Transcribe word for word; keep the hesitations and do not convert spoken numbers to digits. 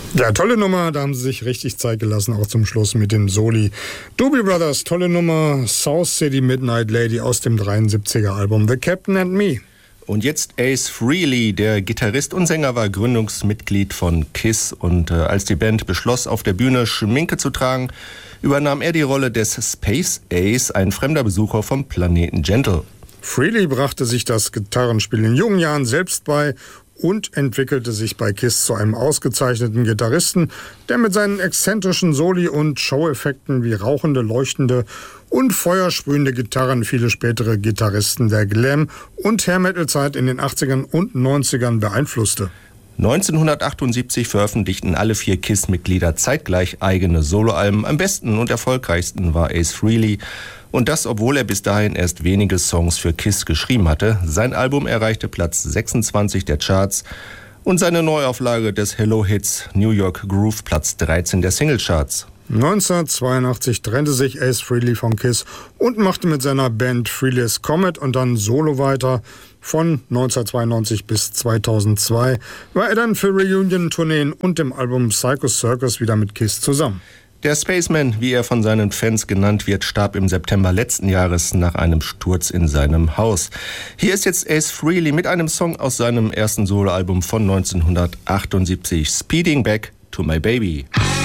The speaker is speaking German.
Ja, tolle Nummer, da haben sie sich richtig Zeit gelassen, auch zum Schluss mit dem Soli. Doobie Brothers, tolle Nummer, South City Midnight Lady aus dem dreiundsiebziger Album The Captain and Me. Und jetzt Ace Frehley, der Gitarrist und Sänger, war Gründungsmitglied von KISS. Und äh, als die Band beschloss, auf der Bühne Schminke zu tragen, übernahm er die Rolle des Space Ace, ein fremder Besucher vom Planeten Gentle. Frehley brachte sich das Gitarrenspiel in jungen Jahren selbst bei und entwickelte sich bei KISS zu einem ausgezeichneten Gitarristen, der mit seinen exzentrischen Soli und Show-Effekten wie rauchende, leuchtende und feuersprühende Gitarren viele spätere Gitarristen der Glam- und Hair-Metal-Zeit in den achtzigern und neunzigern beeinflusste. neunzehnhundertachtundsiebzig veröffentlichten alle vier KISS-Mitglieder zeitgleich eigene Soloalben. Am besten und erfolgreichsten war Ace Frehley. Und das, obwohl er bis dahin erst wenige Songs für KISS geschrieben hatte. Sein Album erreichte Platz sechsundzwanzig der Charts und seine Neuauflage des Hello-Hits New York Groove Platz dreizehn der Singlecharts. neunzehnhundertzweiundachtzig trennte sich Ace Frehley von KISS und machte mit seiner Band Frehley's Comet und dann Solo weiter. Von neunzehnhundertzweiundneunzig bis zweitausendzwei war er dann für Reunion-Tourneen und dem Album Psycho Circus wieder mit KISS zusammen. Der Spaceman, wie er von seinen Fans genannt wird, starb im September letzten Jahres nach einem Sturz in seinem Haus. Hier ist jetzt Ace Frehley mit einem Song aus seinem ersten Soloalbum von neunzehnhundertachtundsiebzig, Speeding Back to My Baby.